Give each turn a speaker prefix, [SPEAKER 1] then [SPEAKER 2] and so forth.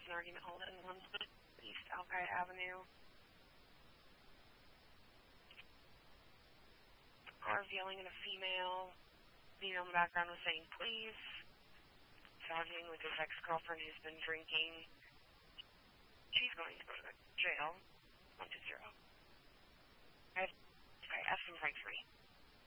[SPEAKER 1] an argument hold in East Alki Avenue. Car yelling at a female. Female in the background was saying, please. Talking with his ex-girlfriend who's been drinking. She's going to go to jail. 120. I have some right 3.